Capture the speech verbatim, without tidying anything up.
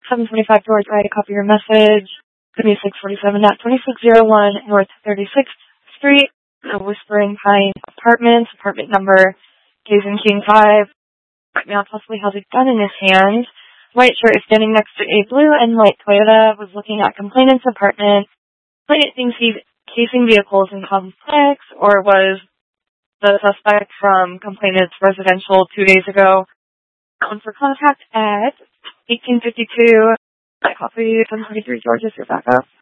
seven twenty-five George, I copy your message. twenty-six forty-seven at twenty-six oh one North thirty-sixth Street, the Whispering Pine Apartments, apartment number Jason King five. Right now, possibly has a gun in his hand. White shirt is standing next to a blue and white Toyota, was looking at complainant's apartment. Complainant thinks he's casing vehicles in complex, or was the suspect from complainant's residential two days ago. On for contact at eighteen fifty-two. I copy seven twenty-three George is your backup.